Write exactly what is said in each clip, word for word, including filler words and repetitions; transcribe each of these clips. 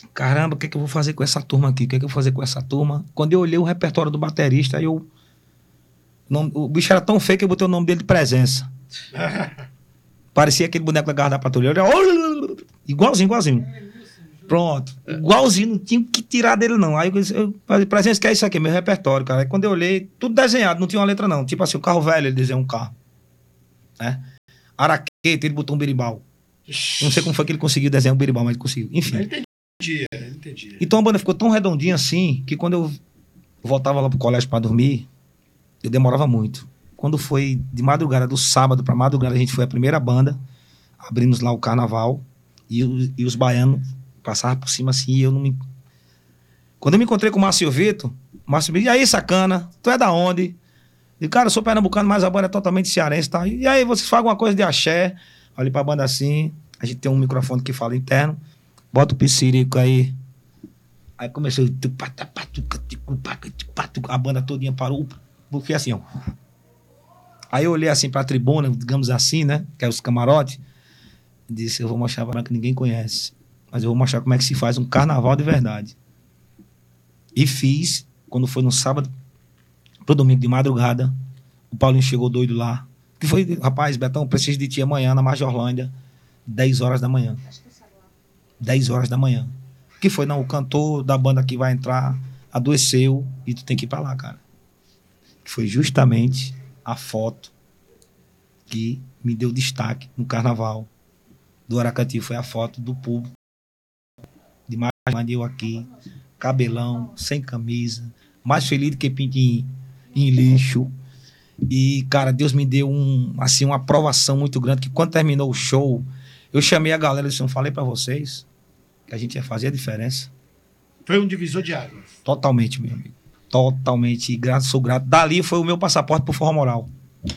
caramba, o que é que eu vou fazer com essa turma aqui? O que é que eu vou fazer com essa turma? Quando eu olhei o repertório do baterista, aí eu... Não, o bicho era tão feio que eu botei o nome dele de Presença. Parecia aquele boneco da Garra da Patrulha. Eu, igualzinho, igualzinho. Pronto. Igualzinho, não tinha o que tirar dele, não. Aí eu disse, eu falei, Presença, que é isso aqui? Meu repertório, cara. Aí quando eu olhei, tudo desenhado, não tinha uma letra, não. Tipo assim, o carro velho, ele desenhou um carro. Né? Araqueta, ele botou um berimbau. Não sei como foi que ele conseguiu desenhar um berimbau, mas ele conseguiu. Enfim. Eu entendi, eu entendi. Então a banda ficou tão redondinha assim, que quando eu voltava lá pro colégio pra dormir, eu demorava muito. Quando foi de madrugada, do sábado pra madrugada, a gente foi a primeira banda, abrimos lá o carnaval, e, e os baianos passavam por cima assim, e eu não me... Quando eu me encontrei com o Márcio Vitor, o Márcio me disse, e aí, sacana, tu é da onde? E cara, eu sou pernambucano, mas a banda é totalmente cearense, tá? E aí, vocês fazem alguma coisa de axé? Olhei pra banda assim, a gente tem um microfone que fala interno, bota o piscirico aí. Aí começou, a banda todinha parou, porque assim, ó. Aí eu olhei assim pra tribuna, digamos assim, né? Que é os camarotes. Disse, eu vou mostrar pra que ninguém conhece. Mas eu vou mostrar como é que se faz um carnaval de verdade. E fiz, quando foi no sábado pro domingo de madrugada, o Paulinho chegou doido lá. Que foi, rapaz, Betão, preciso de ti amanhã na Majorlândia, dez horas da manhã. dez horas da manhã. Que foi, não, o cantor da banda que vai entrar adoeceu e tu tem que ir pra lá, cara. Que foi justamente a foto que me deu destaque no carnaval do Aracati. Foi a foto do público de Majorlândia, eu aqui, cabelão, sem camisa, mais feliz do que pinto em, em lixo. E, cara, Deus me deu um, assim, uma aprovação muito grande, que quando terminou o show, eu chamei a galera e disse, não falei pra vocês que a gente ia fazer a diferença. Foi um divisor de águas. Totalmente, meu amigo. Totalmente. E grato, sou grato. Dali foi o meu passaporte pro Forró Moral.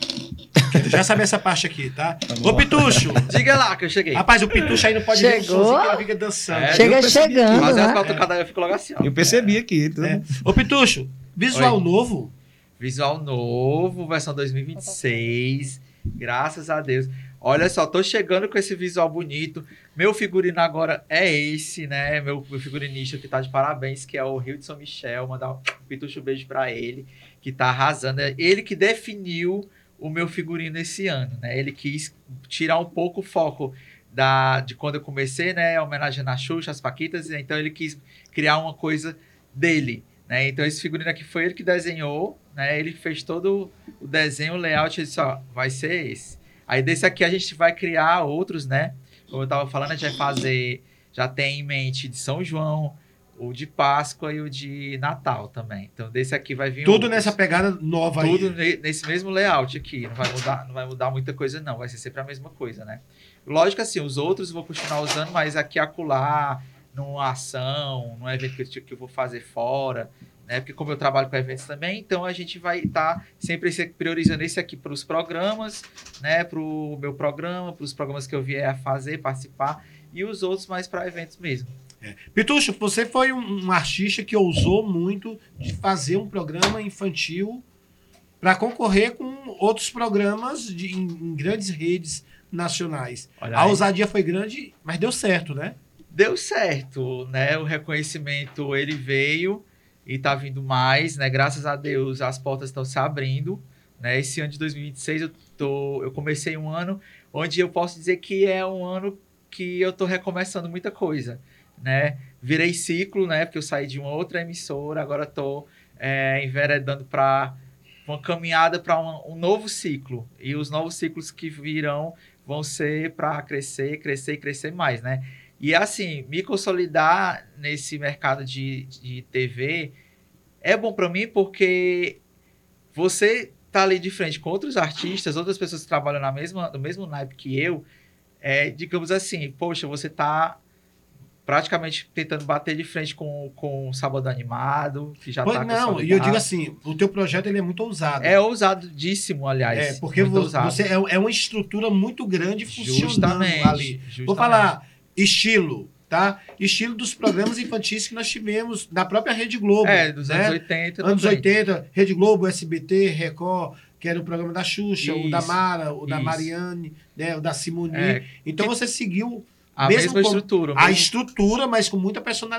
Eu já sabia essa parte aqui, tá? tá Ô, Pitucho! Diga lá que eu cheguei. Rapaz, o Pitucho aí não pode ver o somzinho que ele fica dançando. É, Chega chegando, Mas né? as batucadas eu fico logo assim, ó. Eu percebi é. aqui. Tá? É. Ô, Pitucho, visual Oi. novo? Visual novo, versão dois mil e vinte e seis. Graças a Deus. Olha só, tô chegando com esse visual bonito. Meu figurino agora é esse, né? Meu, meu figurinista que tá de parabéns, que é o Rio de São Michel. Mandar um pitucho beijo pra ele, que tá arrasando. É ele que definiu o meu figurino esse ano, né? Ele quis tirar um pouco o foco da, de quando eu comecei, né? Homenageando a Xuxa, as Paquitas. Então ele quis criar uma coisa dele, né? Então esse figurino aqui foi ele que desenhou, né? Ele fez todo o desenho, o layout, ele disse, ó, vai ser esse. Aí desse aqui a gente vai criar outros, né? Como eu tava falando, a gente vai fazer, já tem em mente de São João, o de Páscoa e o de Natal também. Então desse aqui vai vir Tudo outros. nessa pegada nova Tudo aí. Tudo nesse mesmo layout aqui. Não vai mudar, não vai mudar muita coisa não, vai ser sempre a mesma coisa, né? Lógico assim, os outros eu vou continuar usando, mas aqui acolá, numa ação, num evento que eu, que eu vou fazer fora, né? Porque como eu trabalho com eventos também, então a gente vai estar tá sempre priorizando esse aqui para os programas, né? Para o meu programa, para os programas que eu vier a fazer, participar, e os outros mais para eventos mesmo. É. Pitucho, você foi um, um artista que ousou muito de fazer um programa infantil para concorrer com outros programas de, em, em grandes redes nacionais. Olha a aí. Ousadia foi grande, mas deu certo, né? Deu certo, né? O reconhecimento, ele veio e tá vindo mais, né? Graças a Deus, as portas estão se abrindo, né? Esse ano de dois mil e vinte e seis, eu, tô, eu comecei um ano onde eu posso dizer que é um ano que eu tô recomeçando muita coisa, né? Virei ciclo, né? Porque eu saí de uma outra emissora, agora tô é, enveredando para uma caminhada para um, um novo ciclo. E os novos ciclos que virão vão ser para crescer, crescer e crescer mais, né? E assim, me consolidar nesse mercado de, de T V é bom para mim porque você tá ali de frente com outros artistas, outras pessoas que trabalham na mesma, no mesmo naipe que eu, é, digamos assim, poxa, você tá praticamente tentando bater de frente com, com o Sábado Animado, que já pois tá não, e eu digo assim, o teu projeto ele é muito ousado. É ousadíssimo, aliás. É, porque você, você é, é uma estrutura muito grande funcionando justamente, ali. Justamente. Vou falar estilo, tá? Estilo dos programas infantis que nós tivemos na própria Rede Globo. É, dos né? anos oitenta. Anos também. oitenta, Rede Globo, S B T, Record, que era o programa da Xuxa, isso, o da Mara, o da isso. Mariane, né, o da Simone. É, então que... você seguiu a mesmo mesma estrutura. A mesmo... estrutura, mas com muita personalidade.